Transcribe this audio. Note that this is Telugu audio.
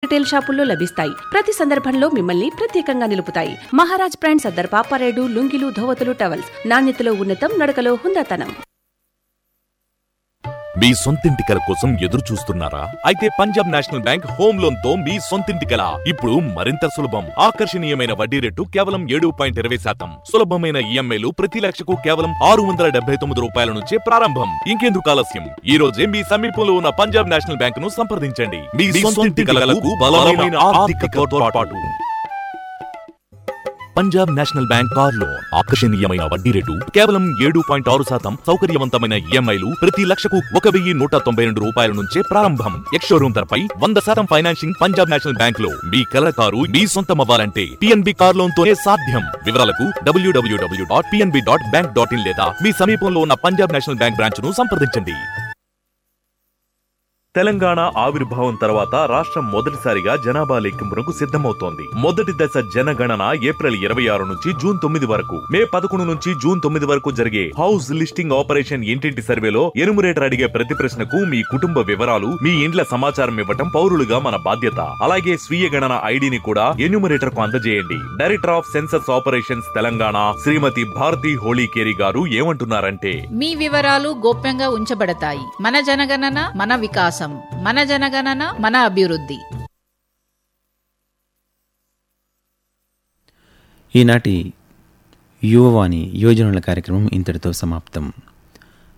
రిటైల్ షాపుల్లో లభిస్తాయి. ప్రతి సందర్భంలో మిమ్మల్ని ప్రత్యేకంగా నిలుపుతాయి. Maharaj brand Sardar పాపారేడు, లుంగీలు, ధోవతులు, towels. నాణ్యతలో ఉన్నతం, నడకలో హుందాతనం. మీ సొంతింటి కల కోసం ఎదురు చూస్తున్నారా? అయితే Punjab national bank home loan తో మీ సొంతింటి కల ఇప్పుడు మరింత సులభం. ఆకర్షణీయమైన వడ్డీ రేటు కేవలం 7.20%. సులభమైన ఈఎంఐలు ప్రతి లక్షకు కేవలం 679 రూపాయల నుంచే ప్రారంభం. ఇంకెందుకు ఆలస్యం? ఈ రోజే మీ సమీపంలో ఉన్న పంజాబ్ నేషనల్ బ్యాంక్ ను సంప్రదించండి. మీ సొంతింటి కలకు బలమైన ఆర్థిక తోడ్పాటు. Punjab national bank car loan ఆకర్షణీయమైన వడ్డీ రేటు కేవలం 7.6%. సౌకర్యవంతమైన ఈఎంఐలు ప్రతి లక్షకు 1192 రూపాయల నుంచే ప్రారంభం. ఎక్స్-షోరూమ్ ధరపై 100% ఫైనాన్సింగ్. పంజాబ్ నేషనల్ బ్యాంక్ లో మీ కల కారు మీ సొంతమవ్వాలంటే పిఎన్బి కార్ లోన్ తోనే సాధ్యం. వివరాలకు www.pnb.bank.in లేదా మీ సమీపంలో ఉన్న పంజాబ్ నేషనల్ బ్యాంక్ బ్రాంచ్ ను సంప్రదించండి. తెలంగాణ ఆవిర్భావం తర్వాత రాష్ట్రం మొదటిసారిగా జనాభా లెక్కింపునకు సిద్ధమవుతోంది. మొదటి దశ జనగణన ఏప్రిల్ 26 నుంచి జూన్ 9 వరకు, మే 11 నుంచి జూన్ 9 వరకు జరిగే హౌస్ లిస్టింగ్ ఆపరేషన్ ఇంటింటి సర్వేలో ఎనుమరేటర్ అడిగే ప్రతి ప్రశ్నకు మీ కుటుంబ వివరాలు, మీ ఇండ్ల సమాచారం ఇవ్వటం పౌరులుగా మన బాధ్యత. అలాగే స్వీయ గణన ఐడిని కూడా ఎన్యూమరేటర్ కు అందజేయండి. Director of census operations Telangana శ్రీమతి భారతి హోళీకేరి గారు ఏమంటున్నారంటే, మీ వివరాలు గోప్యంగా ఉంచబడతాయి. మన జనగణన మన వికాసం, మన జనగణన మన అభివృద్ధి. ఈనాటి యువవాణి యువజనుల కార్యక్రమం ఇంతటితో సమాప్తం.